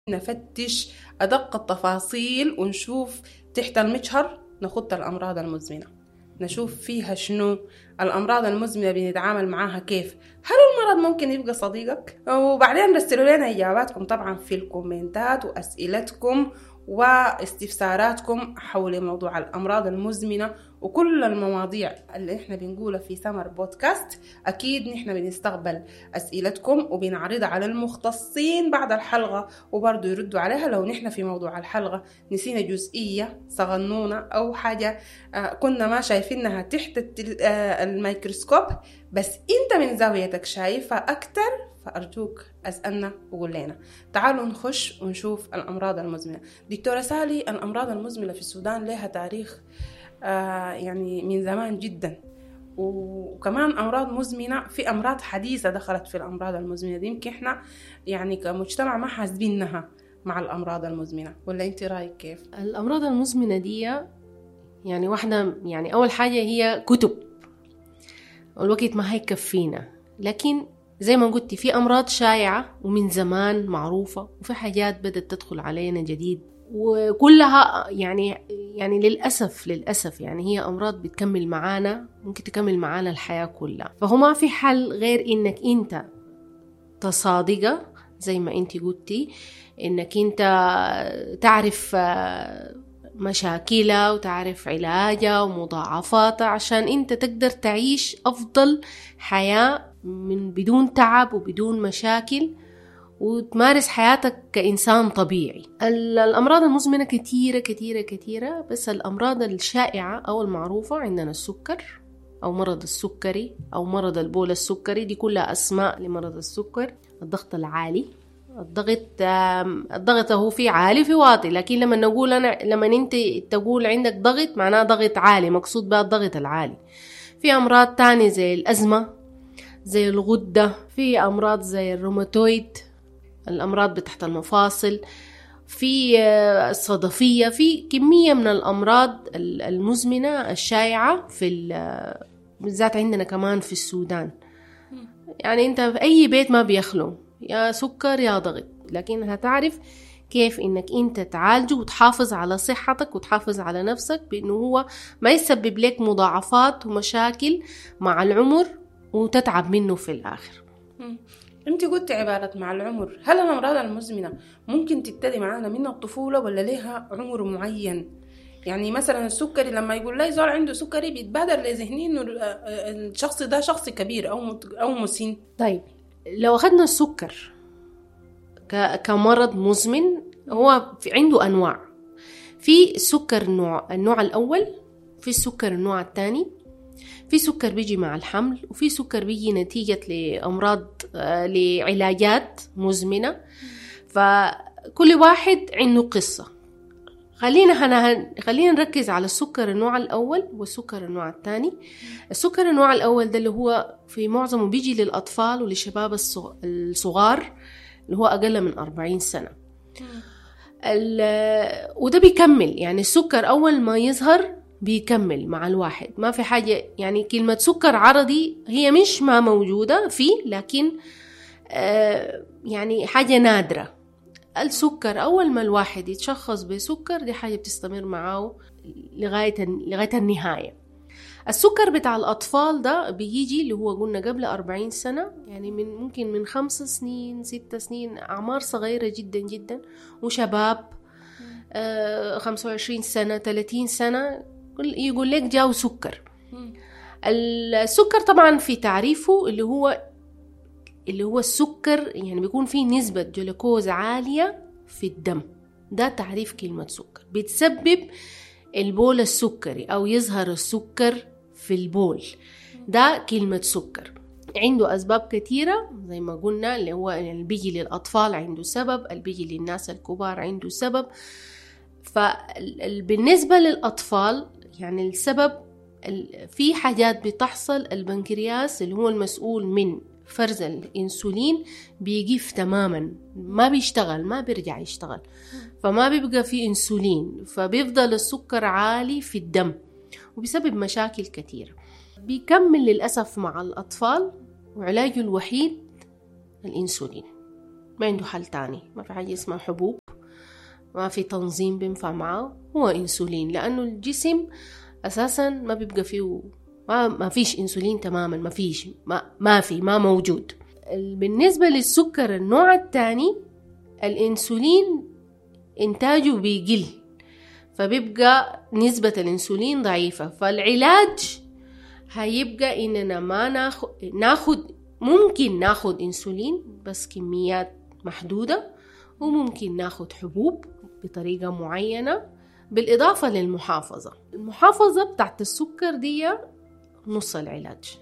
نفتش أدق التفاصيل ونشوف تحت المجهر، نخط الأمراض المزمنة، نشوف فيها شنو الأمراض المزمنة، بنتعامل معاها كيف، هل المرض ممكن يبقى صديقك؟ وبعدين رسلوا لنا إجاباتكم طبعا في الكومنتات وأسئلتكم واستفساراتكم حول موضوع الأمراض المزمنة وكل المواضيع اللي احنا بنقولها في سمر بودكاست. أكيد نحن بنستقبل أسئلتكم وبنعرضها على المختصين بعد الحلقة وبرضو يردوا عليها لو نحن في موضوع الحلقة نسينا جزئية صغنونة أو حاجة كنا ما شايفينها تحت الميكروسكوب، بس انت من زاويتك شايفها أكتر، فأرجوك أسألنا وقول لنا. تعالوا نخش ونشوف الأمراض المزمنة. دكتورة سالي، الأمراض المزمنة في السودان لها تاريخ يعني من زمان جدا، وكمان أمراض مزمنة، في أمراض حديثة دخلت في الأمراض المزمنة دي، يمكن إحنا يعني كمجتمع ما حاسبينها مع الأمراض المزمنة، ولا أنت رأيك كيف؟ الأمراض المزمنة دي يعني واحدة، يعني أول حاجة هي كتب، والوقت ما هيكفينا، لكن زي ما قلت في أمراض شائعة ومن زمان معروفة، وفي حاجات بدأت تدخل علينا جديد، وكلها يعني للأسف يعني هي أمراض بتكمل معانا، ممكن تكمل معانا الحياة كلها. فهو ما في حل غير إنك أنت تصادقة زي ما أنت قلتي، إنك أنت تعرف مشاكلها وتعرف علاجها ومضاعفاتها عشان أنت تقدر تعيش أفضل حياة من بدون تعب وبدون مشاكل، وتمارس حياتك كإنسان طبيعي. الأمراض المزمنة كتيرة كتيرة كتيرة، بس الأمراض الشائعة أو المعروفة عندنا السكر أو مرض السكري أو مرض البول السكري، دي كلها أسماء لمرض السكر. الضغط العالي، الضغط هو في عالي في واطي، لكن لما انت تقول عندك ضغط معناه ضغط عالي، مقصود بها الضغط العالي. في أمراض تانية زي الأزمة، زي الغدة، في أمراض زي الروماتويد، الأمراض بتاعت المفاصل، في الصدفية، في كمية من الأمراض المزمنة الشائعة بالذات عندنا كمان في السودان. يعني انت في أي بيت ما بيخلو يا سكر يا ضغط، لكن هتعرف كيف انك انت تعالجه وتحافظ على صحتك وتحافظ على نفسك بانه هو ما يسبب لك مضاعفات ومشاكل مع العمر وتتعب منه في الآخر. انت قلت عبارة مع العمر، هل الأمراض المزمنة ممكن تبتدي معانا من الطفولة ولا لها عمر معين؟ يعني مثلا السكري لما يقول لي زول عنده سكري بيتبادر لذهني انه الشخص ده شخص كبير او مسن. طيب لو أخذنا السكر كمرض مزمن، هو عنده أنواع. في السكر النوع الأول، في السكر النوع الثاني، في سكر بيجي مع الحمل، وفي سكر بيجي نتيجة لأمراض لعلاجات مزمنة. فكل واحد عنده قصة. خلينا نركز على السكر النوع الأول والسكر النوع الثاني. السكر النوع الأول ده اللي هو في معظمه بيجي للأطفال وللشباب الصغار اللي هو أقل من 40 سنة. وده بيكمل، يعني السكر أول ما يظهر بيكمل مع الواحد، ما في حاجة. يعني كلمة سكر عرضي هي مش ما موجودة فيه، لكن يعني حاجة نادرة. السكر أول ما الواحد يتشخص بسكر دي حاجة بتستمر معاه لغاية النهاية. السكر بتاع الأطفال ده بيجي اللي هو قلنا قبل 40 سنة، يعني ممكن من 5 سنين 6 سنين، أعمار صغيرة جدا جدا. وشباب 25 سنة 30 سنة يقول لك جاو سكر. السكر طبعا في تعريفه اللي هو السكر، يعني بيكون فيه نسبة جلوكوز عالية في الدم. ده تعريف كلمة سكر. بتسبب البول السكري أو يظهر السكر في البول، ده كلمة سكر. عنده أسباب كثيرة زي ما قلنا، اللي هو اللي بيجي للأطفال عنده سبب، اللي بيجي للناس الكبار عنده سبب. فبالنسبة للأطفال يعني السبب في حاجات بتحصل، البنكرياس اللي هو المسؤول من فرز الانسولين بيقف تماما، ما بيشتغل، ما بيرجع يشتغل، فما بيبقى فيه انسولين، فبيفضل السكر عالي في الدم وبيسبب مشاكل كتير. بيكمل للأسف مع الأطفال، وعلاجه الوحيد الانسولين. ما عنده حل تاني، ما في حاجة اسمها حبوب، ما في تنظيم بينفع معه، هو انسولين. لانه الجسم اساسا ما بيبقى فيه، ما فيش انسولين تماما، ما موجود. بالنسبة للسكر النوع الثاني، الانسولين انتاجه بيقل، فبيبقى نسبة الانسولين ضعيفة. فالعلاج هيبقى اننا ما ممكن ناخد انسولين بس كميات محدودة، وممكن ناخد حبوب بطريقة معينة، بالإضافة للمحافظة. المحافظة بتاعت السكر دي نص العلاج.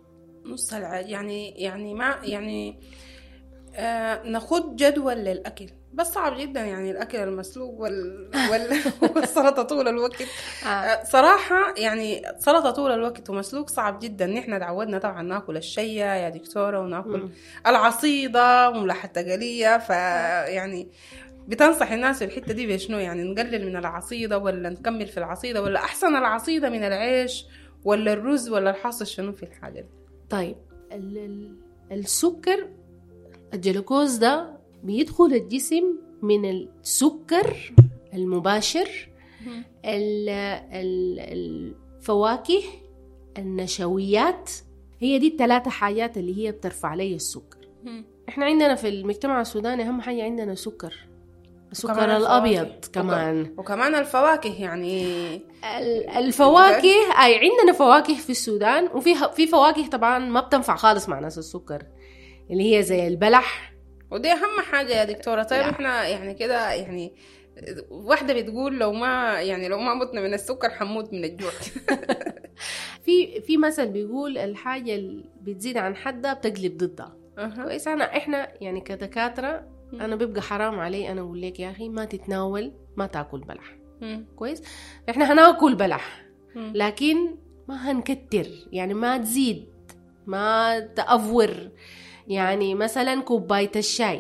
يعني ما يعني ناخد جدول للأكل، بس صعب جدا يعني الأكل المسلوق والسلطة طول الوقت. صراحة يعني سلطة طول الوقت ومسلوق صعب جدا. نحن تعودنا طبعا ناكل الشية يا دكتورة، وناكل العصيدة وملح التقلية. فيعني بتنصح الناس في الحتة دي بشنو؟ يعني نقلل من العصيدة ولا نكمل في العصيدة، ولا أحسن العصيدة من العيش ولا الرز، ولا الحاصل شنو في الحاجة دي؟ طيب السكر الجلوكوز ده بيدخل الجسم من السكر المباشر، الفواكه، النشويات. هي دي الثلاثة حاجات اللي هي بترفع لي السكر. احنا عندنا في المجتمع السوداني اهم حاجة عندنا السكر الأبيض كمان، وكمان الفواكه. يعني الفواكه عندنا فواكه في السودان، وفي فواكه طبعا ما بتنفع خالص مع ناس السكر، اللي هي زي البلح، ودي أهم حاجة يا دكتورة. طيب احنا يعني كده، يعني واحدة بتقول لو ما متنا من السكر حموت من الجوع. في مثل بيقول الحاجة اللي بتزيد عن حدها بتقلب ضدها. كويس. احنا يعني كدكاترة انا بيبقى حرام علي انا اقول لك يا اخي ما تاكل بلح. كويس. احنا هناكل بلح لكن ما هنكتر، يعني ما تزيد، ما تأفور. يعني مثلا كوباية الشاي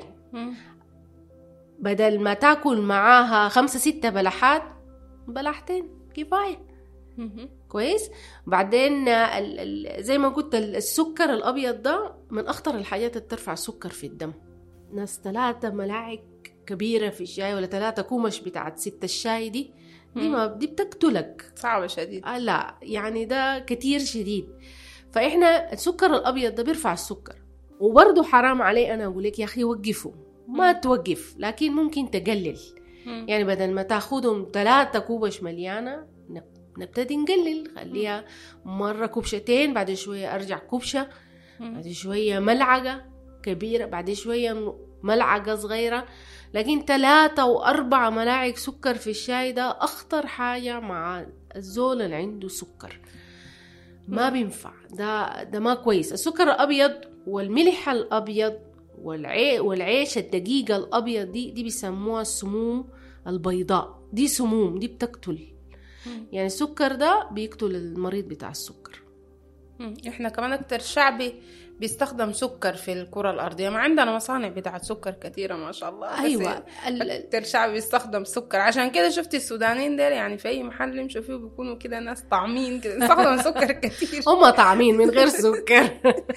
بدل ما تاكل معاها 5-6 بلحات، بلحتين كفاية. كويس. بعدين زي ما قلت السكر الأبيض ده من أخطر الحاجات اللي ترفع السكر في الدم. ناس 3 ملاعق كبيرة في الشاي، ولا 3 كومش بتاعت 6 الشاي دي بتقتلك. صعبة شديد. لا يعني ده كتير شديد. فإحنا السكر الأبيض ده بيرفع السكر. وبرضو حرام علي أنا أقول لك يا أخي وقفوا، ما توقف، لكن ممكن تقلل. يعني بدل ما تاخدهم 3 كوبش مليانة، نبتدي نقلل، خليها مرة 2 كوبشتين، بعد شوية أرجع 1 كوبشة، بعد شوية ملعقة كبيرة، بعد شوية ملعقة صغيرة. لكن 3 و4 ملاعق سكر في الشاي ده أخطر حاجة مع الزول اللي عنده سكر. ما بينفع، ده ما كويس. السكر الأبيض والملح الأبيض والعيش الدقيقة الأبيض دي بيسموها السموم البيضاء. دي سموم، دي بتقتل. يعني السكر ده بيقتل المريض بتاع السكر. احنا كمان اكتر شعبي بيستخدم سكر في الكرة الأرضية، ما عندنا مصانع بتاعت سكر كثيرة ما شاء الله. أيوة. اكتر شعبي بيستخدم سكر، عشان كده شفت السودانيين ديل يعني في أي محل يمشوا فيه بيكونوا كده ناس طعمين كده، بيستخدموا سكر كثير. هم طعمين من غير سكر.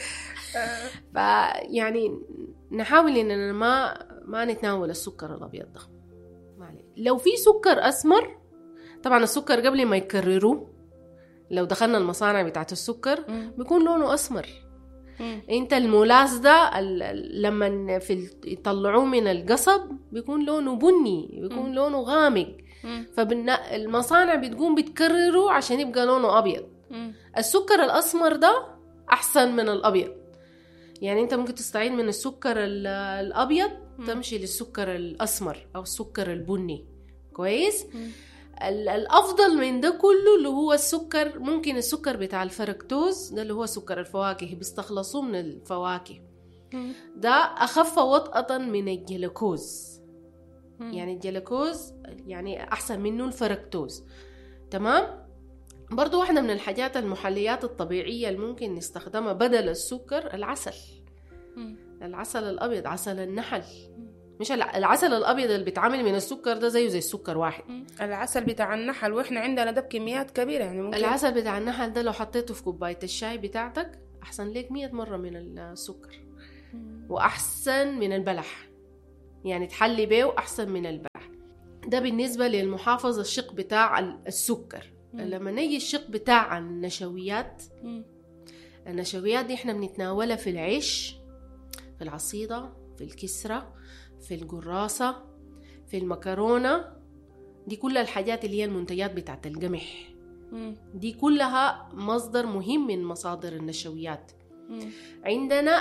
فيعني نحاول إننا ما نتناول السكر الأبيض ده. لو في سكر أسمر، طبعا السكر قبل ما يكرروه لو دخلنا المصانع بتاعت السكر بيكون لونه أسمر. انت المولاس ده لما يطلعوه من القصب بيكون لونه بني، بيكون لونه غامق. فالمصانع بتقوم بتكرره عشان يبقى لونه أبيض. السكر الأسمر ده أحسن من الأبيض. يعني انت ممكن تستعين من السكر الأبيض تمشي للسكر الأسمر أو السكر البني. كويس. الأفضل من ده كله اللي هو السكر، ممكن السكر بتاع الفركتوز ده اللي هو سكر الفواكه، بيستخلصوه من الفواكه. ده أخف وطأة من الجلوكوز. يعني الجلوكوز يعني أحسن منه الفركتوز. تمام. برضو واحدة من الحاجات المحليات الطبيعية اللي ممكن نستخدمها بدل السكر العسل. العسل الأبيض، عسل النحل. مش العسل الأبيض اللي بيتعمل من السكر ده زيه زي السكر واحد. العسل بتاع النحل، وإحنا عندنا ده بكميات كبيرة. يعني ممكن العسل بتاع النحل ده لو حطيته في كوباية الشاي بتاعتك أحسن لك 100 مرة من السكر، وأحسن من البلح. يعني تحلي بيه أحسن من البلح. ده بالنسبة للمحافظة الشق بتاع السكر. لما نيجي الشق بتاع النشويات، النشويات دي احنا بنتناولها في العيش، في العصيدة، في الكسرة، في القراصة، في المكرونة. دي كل الحاجات اللي هي المنتجات بتاعت القمح، دي كلها مصدر مهم من مصادر النشويات. عندنا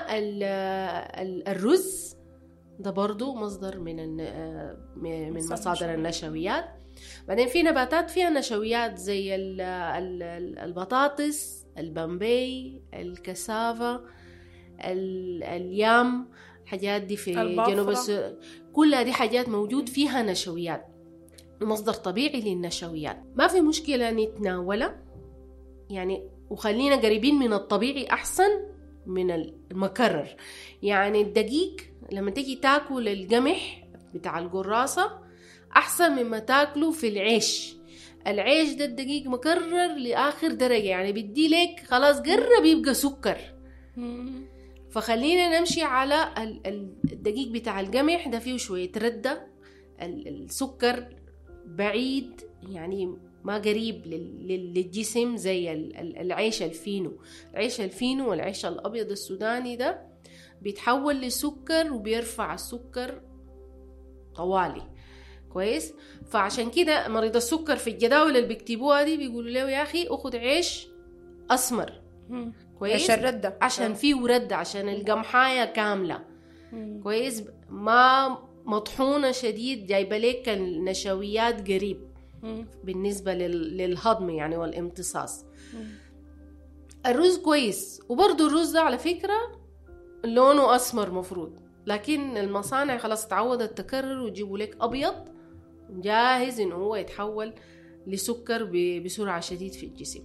الرز، ده برضو مصدر من مصادر النشويات. بعدين في نباتات فيها نشويات زي البطاطس، البامبي، الكسافة، اليام، الحاجات دي في جنوب كلها دي حاجات موجود فيها نشويات، مصدر طبيعي للنشويات. ما في مشكلة نتناولها يعني، وخلينا قريبين من الطبيعي أحسن من المكرر. يعني الدقيق لما تيجي تاكل القمح بتاع القراصة أحسن مما تاكله في العيش. العيش ده الدقيق مكرر لآخر درجة، يعني بدي لك خلاص قرب يبقى سكر. فخلينا نمشي على الدقيق بتاع القمح، ده فيه شوية ردة، السكر بعيد يعني ما قريب للجسم زي العيش الفينو. العيش الفينو والعيش الأبيض السوداني ده بيتحول لسكر وبيرفع السكر طوالي، كويس. فعشان كده مريض السكر في الجداول اللي بيكتبوها دي بيقولوا له يا أخي أخذ عيش أسمر، كويس، عشان ردة، عشان فيه ردة، عشان القمحاية كاملة، كويس، ما مطحونة شديد، جايبة لك النشويات قريب بالنسبة للهضم يعني والامتصاص. الرز كويس، وبرضو الرز ده على فكرة لونه أسمر مفروض، لكن المصانع خلاص تعودت تكرر وتجيبوا لك أبيض جاهز إنه هو يتحول لسكر بسرعة شديد في الجسم.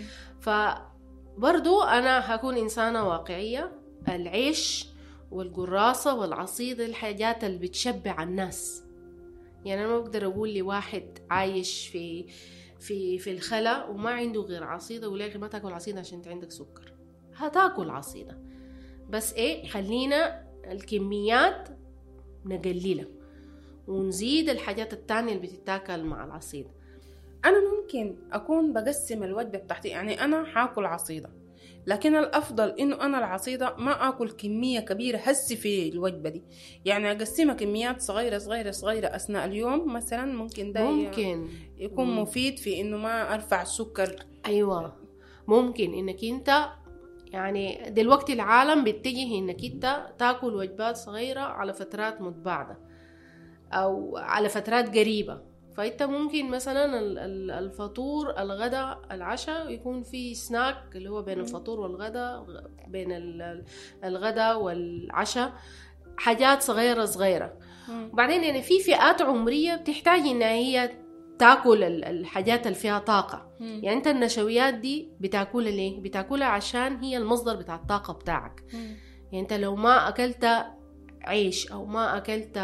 فبرضو أنا هكون إنسانة واقعية. العيش والقراصة والعصيد الحاجات اللي بتشبع الناس. يعني أنا ما بقدر أقول لي واحد عايش في الخلا وما عنده غير عصيدة ولا ما تاكل عصيدة عشان انت عندك سكر. هتاكل عصيدة، بس خلينا الكميات نقللها ونزيد الحاجات التانية اللي بتتاكل مع العصيدة. أنا ممكن أكون بقسم الوجبة بتاعتي، يعني أنا حاكل عصيدة، لكن الأفضل إنه أنا العصيدة ما أكل كمية كبيرة هسي في الوجبة دي، يعني أقسمها كميات صغيرة صغيرة صغيرة أثناء اليوم مثلا. ممكن ده يكون مفيد في إنه ما أرفع السكر. أيوة، ممكن إنك أنت يعني دلوقتي العالم بيتجه إنك أنت تاكل وجبات صغيرة على فترات متباعدة أو على فترات قريبة. فأنت ممكن مثلا الفطور، الغداء، العشاء يكون في سناك اللي هو بين الفطور والغداء، بين الغداء والعشاء حاجات صغيرة صغيرة. وبعدين يعني في فئات عمرية بتحتاج إنها هي تاكل الحاجات اللي فيها طاقة. يعني أنت النشويات دي بتاكلها ليه؟ بتاكلها عشان هي المصدر بتاع الطاقة بتاعك. يعني أنت لو ما أكلت عيش أو ما أكلت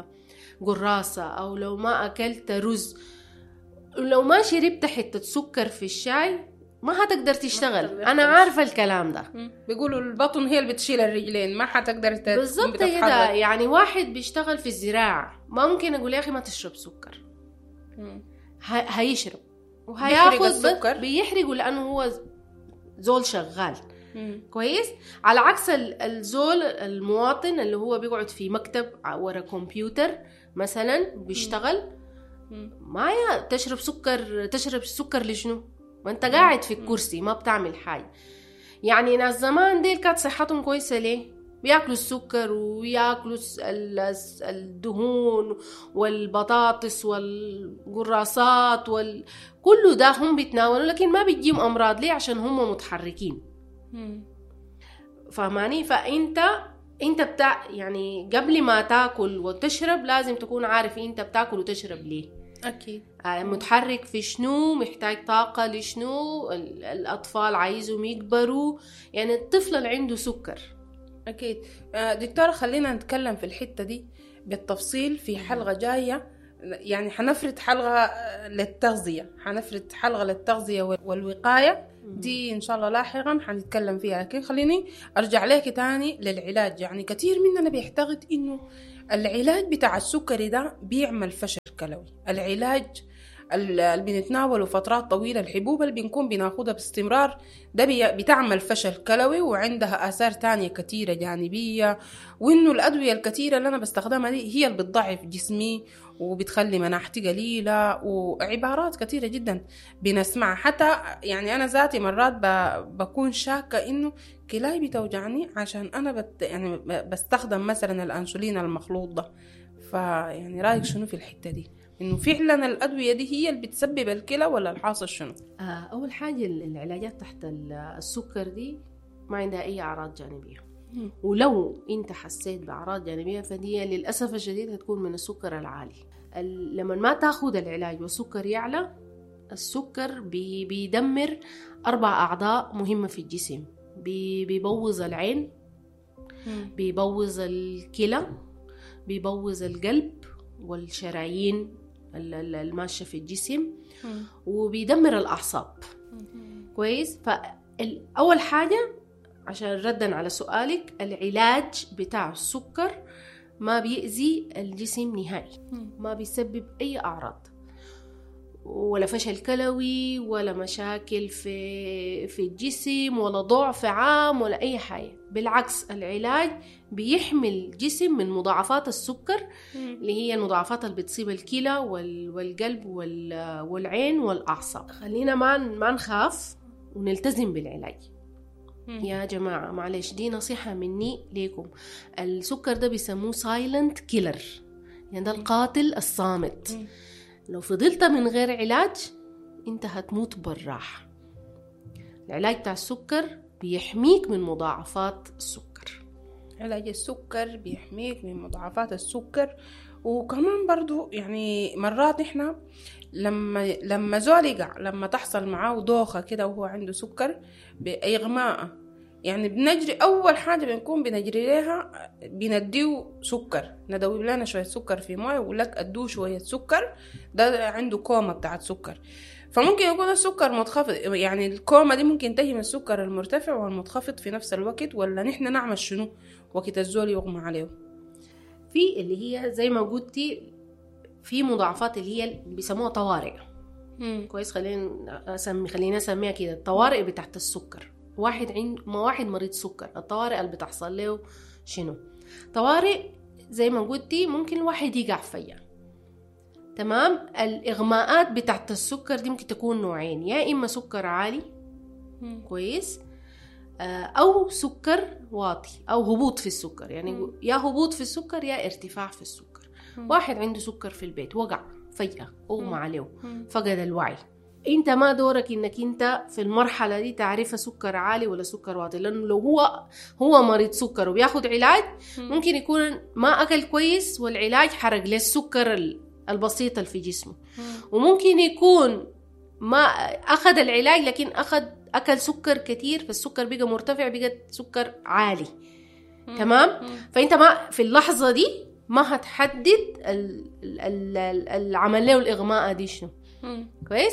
قراصة أو لو ما أكلت رز، لو ما شربت حتة سكر في الشاي ما هتقدر تشتغل. أنا عارفة الكلام ده. بيقولوا البطن هي اللي بتشيل الرجلين، ما هتقدر بالضبط كده. يعني واحد بيشتغل في الزراعة ما ممكن أقول يا أخي ما تشرب سكر. هيشرب وهياخد السكر، بيحرقه لأنه هو زول شغال. كويس. على عكس الزول المواطن اللي هو بيقعد في مكتب ورا كمبيوتر مثلا بيشتغل، ما تشرب سكر لشنو؟ ما انت قاعد في الكرسي ما بتعمل حاجة. يعني ناس زمان ديل كانت صحتهم كويسة ليه؟ بياكلوا السكر وياكلوا الدهون والبطاطس والقراصات كله ده هم بيتناولوا، لكن ما بيجيهم أمراض. ليه؟ عشان هم متحركين. فهماني؟ فأنت يعني قبل ما تاكل وتشرب لازم تكون عارف انت بتاكل وتشرب ليه. اكيد. متحرك في شنو، محتاج طاقة لشنو، الأطفال عايزهم يكبروا. يعني الطفل اللي عنده سكر. اكيد. دكتورة خلينا نتكلم في الحتة دي بالتفصيل في حلقة جاية. يعني حنفرد حلقة للتغذية والوقاية دي إن شاء الله لاحقا حنتكلم فيها. لكن خليني أرجع لك تاني للعلاج. يعني كثير مننا بيعتقد إنه العلاج بتاع السكري ده بيعمل فشل كلوي. العلاج اللي بنتناوله فترات طويلة، الحبوب اللي بنكون بناخدها باستمرار ده بتعمل فشل كلوي وعندها آثار تانية كتيرة جانبية، وإنه الأدوية الكتيرة اللي أنا بستخدمها دي هي اللي بتضعف جسمي وبتخلي مناعتي قليلة، وعبارات كتيرة جدا بنسمعها. حتى يعني أنا ذاتي مرات بكون شاكة إنه كلاي بتوجعني عشان أنا يعني بستخدم مثلا الأنسولين المخلوط ده. فيعني رأيك شنو في الحتة دي؟ إنه فعلا الأدوية دي هي اللي بتسبب الكلى ولا الحاصل شنو؟ أول حاجة العلاجات تحت السكر دي ما عندها أي أعراض جانبية. ولو أنت حسيت بأعراض جانبية فدي للأسف الشديد هتكون من السكر العالي. لما ما تاخد العلاج والسكر يعلى، السكر بيدمر 4 أعضاء مهمة في الجسم. بيبوظ العين، بيبوظ الكلى، بيبوظ القلب والشرايين الماشية في الجسم، وبيدمر الأعصاب. كويس. فأول حاجة عشان ردا على سؤالك، العلاج بتاع السكر ما بيأذي الجسم نهائي، ما بيسبب أي أعراض ولا فشل كلوي ولا مشاكل في الجسم ولا ضعف عام ولا أي حاجة. بالعكس، العلاج بيحمي الجسم من مضاعفات السكر اللي هي المضاعفات اللي بتصيب الكلى والقلب والعين والأعصاب. خلينا ما نخاف ونلتزم بالعلاج يا جماعة. معلش، دي نصيحة مني ليكم. السكر ده بيسموه سايلنت كيلر، يعني ده القاتل الصامت. لو فضلت من غير علاج انت هتموت بالراحة. العلاج بتاع السكر بيحميك من مضاعفات السكر. علاج السكر بيحميك من مضاعفات السكر. وكمان برضو يعني مرات احنا لما زول يقع، لما تحصل معاه دوخة كده وهو عنده سكر بإغماء، يعني بنجري أول حاجة بنكون بنجري لها بنديه سكر، ندوب لنا شوية سكر في مويه ويقول لك أدوه شوية سكر، ده عنده كومة بتاعت سكر. فممكن يكون السكر منخفض، يعني الكومة دي ممكن تهي من السكر المرتفع والمنخفض في نفس الوقت، ولا نحن نعمل شنو وقت الزول يغمى عليه؟ في اللي هي زي ما قلتي في مضاعفات اللي هي بيسموها طوارئ. كويس. خلينا اسميها كده الطوارئ بتاعت السكر. واحد مريض سكر، الطوارئ اللي بتحصل له شنو؟ طوارئ زي ما قلتي ممكن الواحد يقع فيها. تمام. الإغماءات بتاعت السكر دي ممكن تكون نوعين، يا إما سكر عالي كويس، أو سكر واطي أو هبوط في السكر. يعني يا هبوط في السكر يا ارتفاع في السكر. واحد عنده سكر في البيت، وقع فجأة، أغمى عليه، فقد الوعي. انت ما دورك انك انت في المرحلة دي تعرف سكر عالي ولا سكر واطي، لانه لو هو مريض سكر وبياخد علاج ممكن يكون ما اكل كويس والعلاج حرق له السكر البسيط اللي في جسمه، وممكن يكون ما اخذ العلاج لكن اكل سكر كتير، فالسكر بقى مرتفع، بقى سكر عالي. تمام. فانت ما في اللحظة دي ما هتحدد العمل له الإغماء دي شنو. كويس.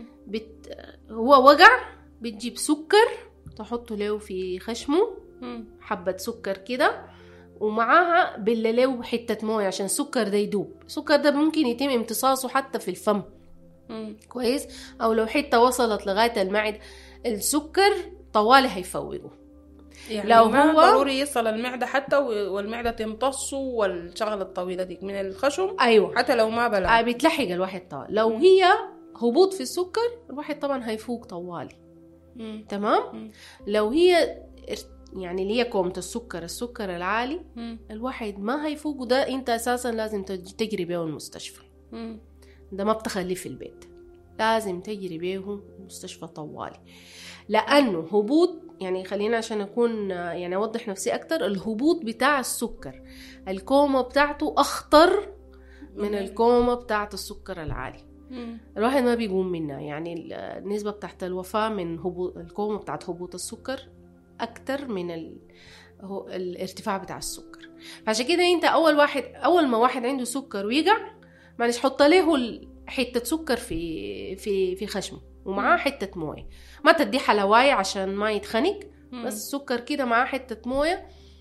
هو وقع، بتجيب سكر تحطه له في خشمه، حبة سكر كده، ومعاها بلله حتة موية عشان السكر ده يدوب. السكر ده ممكن يتم امتصاصه حتى في الفم. كويس. او لو حتة وصلت لغاية المعدة، السكر طوالي هيفوقه. يعني لو ما هو ضروري يصل المعدة حتى والمعدة تمتصه والشغلة الطويلة دي من الخشم. أيوة. حتى لو ما بلع بيتلحق الواحد طوال. لو هي هبوط في السكر الواحد طبعا هيفوق طوالي. تمام. لو هي يعني اللي هي كومة السكر العالي، الواحد ما هيفوق، وده انت اساسا لازم تجري بيه المستشفى. ده ما بتخليه في البيت، لازم تجري بيه المستشفى طوالي. لأنه هبوط، يعني خلينا عشان أكون يعني أوضح نفسي أكتر، الهبوط بتاع السكر الكومة بتاعته أخطر من الكومة بتاعت السكر العالي. الواحد ما بيقوم منها، يعني النسبة بتاعت الوفاة من الكومة بتاعت هبوط السكر أكتر من الارتفاع بتاع السكر. فعشان كده أنت أول ما واحد عنده سكر ويقع، معلش حط له حتة سكر في خشمه ومعاه حتة موية، ما تدي حلواية عشان ما يتخنق، بس السكر كده معاه حتة موية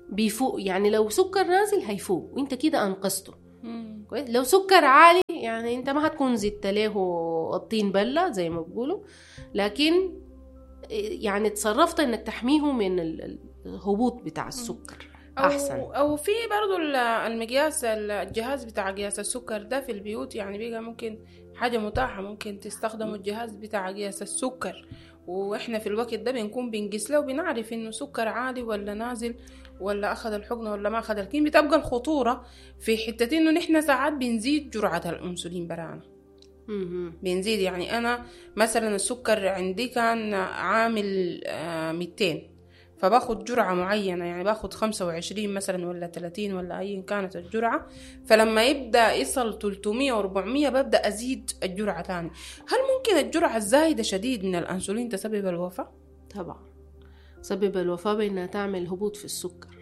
بيفوق، يعني لو سكر نازل هيفوق وانت كده انقذته. كويس. لو سكر عالي يعني انت ما هتكون زدت له الطين بلة زي ما بيقولوا، لكن يعني تصرفت انك تحميه من الهبوط بتاع السكر احسن. او في برضو المقياس، الجهاز بتاع قياس السكر ده في البيوت، يعني بقى ممكن حاجة متاحة، ممكن تستخدموا الجهاز بتاع قياس السكر، واحنا في الوقت ده بنكون بنقيس له وبنعرف انه سكر عالي ولا نازل، ولا اخذ الحقنة ولا ما اخذ. لكن بتبقى الخطورة في حتة انه نحن ساعات بنزيد جرعة الانسولين برانا. بنزيد، يعني انا مثلا السكر عندي كان عامل 200، فباخد جرعة معينة، يعني باخد 25 مثلا ولا 30 ولا أي كانت الجرعة. فلما يبدأ يصل 300 و 400 ببدأ أزيد الجرعة تاني. هل ممكن الجرعة الزايدة شديد من الأنسولين تسبب الوفاة؟ طبعا سبب الوفاة بأنها تعمل هبوط في السكر.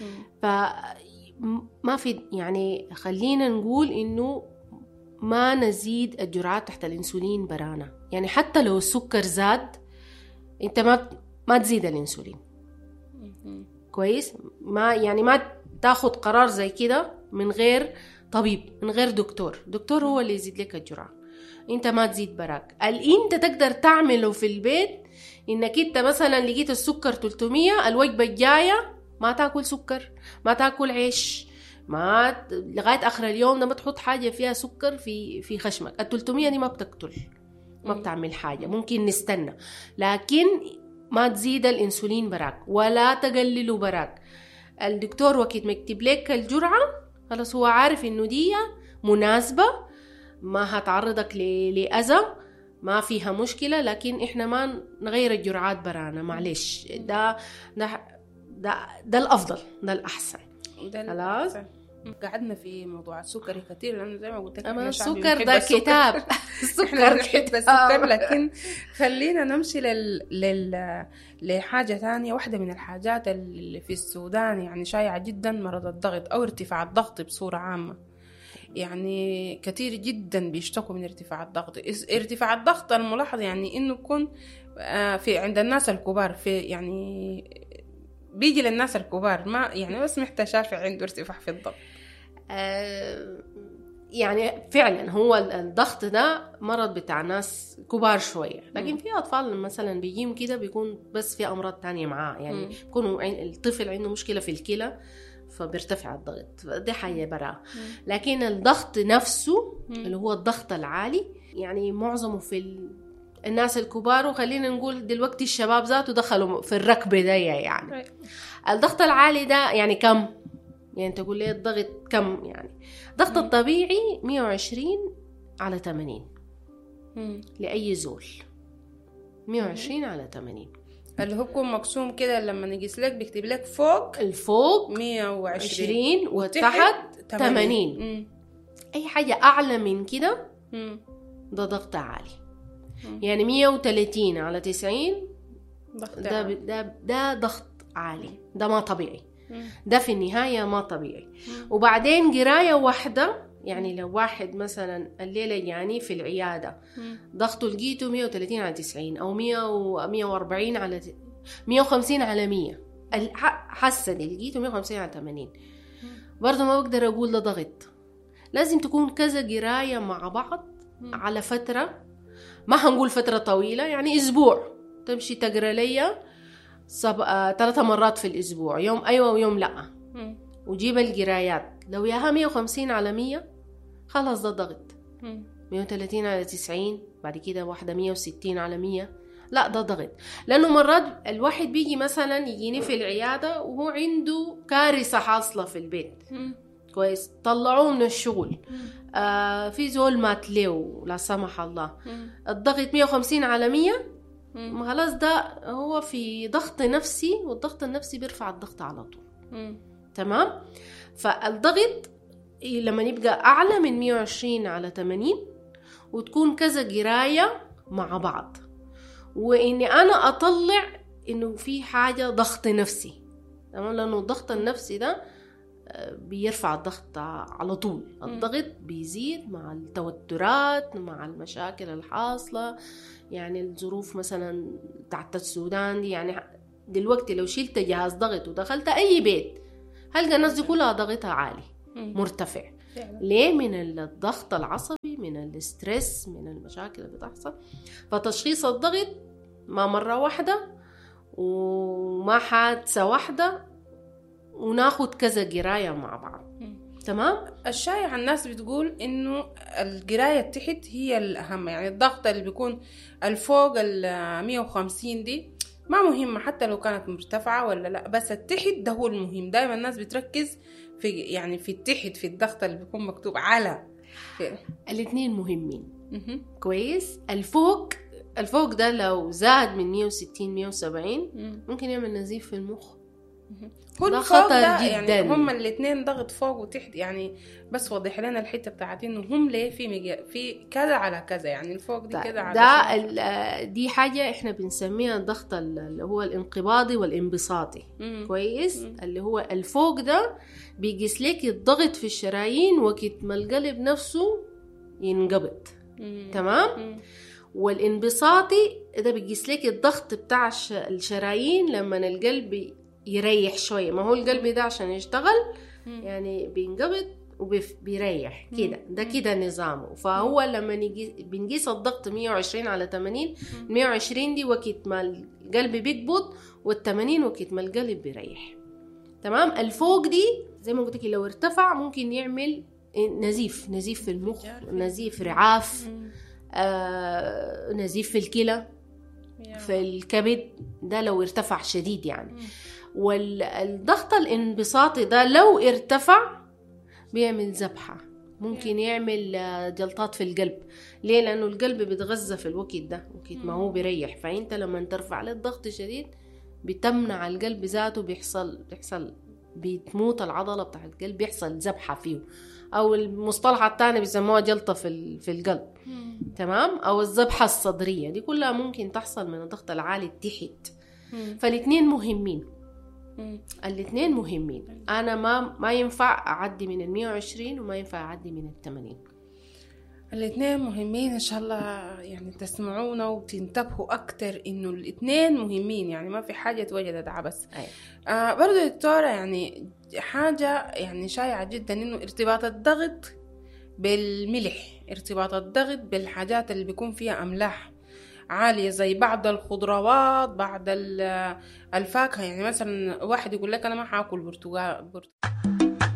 فما في، يعني خلينا نقول إنه ما نزيد الجرعات تحت الانسولين برانا. يعني حتى لو السكر زاد انت ما تزيد الانسولين. كويس. ما تاخد قرار زي كده من غير طبيب، من غير دكتور هو اللي يزيد لك الجرعة، انت ما تزيد براك. انت تقدر تعمله في البيت، انك انت مثلا لقيت السكر 300، الوجبة الجاية ما تاكل سكر، ما تاكل عيش، ما لغاية آخر اليوم ده ما تحط حاجة فيها سكر في خشمك. 300 دي ما بتقتل، ما بتعمل حاجة، ممكن نستنى، لكن ما تزيد الانسولين براك ولا تقلله براك. الدكتور وقت ما يكتب لك الجرعة خلاص هو عارف انه دي مناسبة، ما هتعرضك لأذى، ما فيها مشكلة، لكن احنا ما نغير الجرعات برانا، معلش. ده الأفضل، ده الأحسن. خلاص قعدنا في موضوع السكر كثير، لأنه زي ما قلت لك السكر ده كتاب. السكر نحب السكر، لكن خلينا نمشي لحاجة تانية. واحدة من الحاجات اللي في السودان يعني شائعة جدا مرض الضغط أو ارتفاع الضغط بصورة عامة. يعني كثير جدا بيشتكوا من ارتفاع الضغط. ارتفاع الضغط الملاحظ يعني إنه يكون في عند الناس الكبار، في يعني بيجي للناس الكبار، ما يعني بس محتاج شافع عنده ارتفاع في الضغط. يعني فعلا هو الضغط ده مرض بتاع ناس كبار شوية، لكن في أطفال مثلا بيجيهم كده بيكون بس في أمراض تانية معاه، يعني بيكون الطفل عنده مشكلة في الكلى فبيرتفع الضغط، دي حاجة برا. لكن الضغط نفسه اللي هو الضغط العالي يعني معظمه في الناس الكبار، وخلينا نقول دلوقتي الشباب ذاته دخلوا في الركبة ده. يعني الضغط العالي ده يعني كم؟ يعني تقول لي الضغط كم؟ يعني الضغط الطبيعي 120/80 لأي زول، 120/80 اللي هو بيكون مقسوم كده. لما نقيس لك بيكتب لك فوق الفوق 120 وتحت 80. أي حاجة أعلى من كده ده ضغط عالي. يعني 130/90 ده ضغط عالي، ده ما طبيعي، ده في النهاية ما طبيعي. وبعدين قراية واحدة، يعني لو واحد مثلا الليلة يعني في العيادة ضغطه لقيته 130/90 أو 150/100 حسن لقيته 150/80، برضه ما بقدر أقول ده ضغط. لازم تكون كذا قراية مع بعض على فترة، ما هنقول فترة طويلة، يعني أسبوع تمشي تقرأ ليا 3 مرات في الأسبوع، يوم أيوة ويوم لأ، وجيب القرايات. لو ياها 150/100 خلاص ده ضغط. 130/90 بعد كده واحدة 160/100 لا ده ضغط. لأنه مرات الواحد بيجي مثلا يجيني في العيادة وهو عنده كارثة حاصلة في البيت، كويس، طلعوه من الشغل، في زول مات له لا سمح الله، الضغط 150/100 خلاص ده هو في ضغط نفسي، والضغط النفسي بيرفع الضغط على طول. تمام. فالضغط لما يبقى أعلى من 120/80 وتكون كذا قراية مع بعض، وإني أنا أطلع إنه في حاجة ضغط نفسي. تمام. لأنه الضغط النفسي ده بيرفع الضغط على طول. الضغط بيزيد مع التوترات، مع المشاكل الحاصلة، يعني الظروف مثلا تحت السودان دي. يعني دلوقتي لو شلت جهاز ضغط ودخلت أي بيت هلقى الناس دي كلها ضغطها عالي مرتفع. ليه؟ من الضغط العصبي، من الاسترس، من المشاكل اللي بتحصل. فتشخيص الضغط ما مرة واحدة وما حادثة واحدة، وناخد كذا قراية مع بعض. تمام. الشائع الناس بتقول انه القراية تحت هي الاهم، يعني الضغط اللي بيكون الفوق 150 دي ما مهمة حتى لو كانت مرتفعة ولا لا، بس التحت ده هو المهم. دايما الناس بتركز في يعني في التحت، في الضغط اللي بيكون مكتوب على الاثنين مهمين. كويس. الفوق ده لو زاد من 160 170 ممكن يعمل نزيف في المخ. ده خطر جدا. يعني هم الاثنين ضغط فوق وتحت، يعني بس وضح لنا الحته بتاعت انه هم ليه في كذا على كذا، يعني الفوق دي كذا على دي حاجه احنا بنسميها الضغط اللي هو الانقباضي والانبساطي. كويس. اللي هو الفوق ده بيقيس لك الضغط في الشرايين وقت ما القلب نفسه ينقبض. تمام. والانبساطي ده بيقيس لك الضغط بتاع الشرايين لما القلب يريح شوية. ما هو القلب ده عشان يشتغل يعني بينقبض وبيريح كده. ده كده نظامه. فهو لما بنقيس الضغط 120 على 80، 120 دي وقت ما القلب بيقبض، وال80 وقت ما القلب بيريح. تمام. الفوق دي زي ما قلت لك لو ارتفع ممكن يعمل نزيف في المخ، نزيف رعاف، نزيف في الكلى، في الكبد. ده لو ارتفع شديد يعني. والضغط الانبساطي ده لو ارتفع بيعمل ذبحة، ممكن يعمل جلطات في القلب. ليه؟ لأنه القلب بيتغذى في الوقت ده وقت ما هو بيريح. فأنت لما ترفع له الضغط شديد بتمنع القلب ذاته، بيحصل بتموت العضلة بتاع القلب، بيحصل ذبحة فيه، أو المصطلح الثاني بيسموها جلطة في القلب. تمام. أو الذبحة الصدرية. دي كلها ممكن تحصل من الضغط العالي التحت. فالاثنين مهمين. الاثنين مهمين. أنا ما ينفع أعدي من 120 وما ينفع أعدي من 80. الاثنين مهمين. إن شاء الله يعني تسمعونا وتنتبهوا أكتر إنه الاثنين مهمين، يعني ما في حاجة توجدت عبس. برضو دكتورة، يعني حاجة يعني شائعة جدا إنه ارتباط الضغط بالملح، ارتباط الضغط بالحاجات اللي بيكون فيها أملاح عالية زي بعض الخضروات، بعض الفاكهة. يعني مثلا واحد يقول لك أنا ما حاكل برتقال